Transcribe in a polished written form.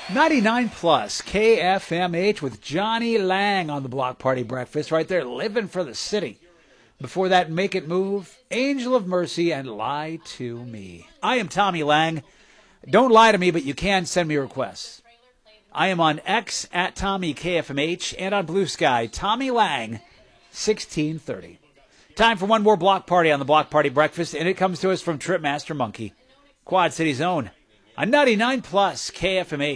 99 plus KFMH with Johnny Lang on the Block Party Breakfast right there, living for the city. Before that, Make It Move, Angel of Mercy, and Lie to Me. I am Tommy Lang. Don't lie to me, but you can send me requests. I am on X at Tommy KFMH and on Blue Sky, Tommy Lang, 1630. Time for one more block party on the Block Party Breakfast, and it comes to us from Tripmaster Monkey, Quad City's own, a 99 plus KFMH.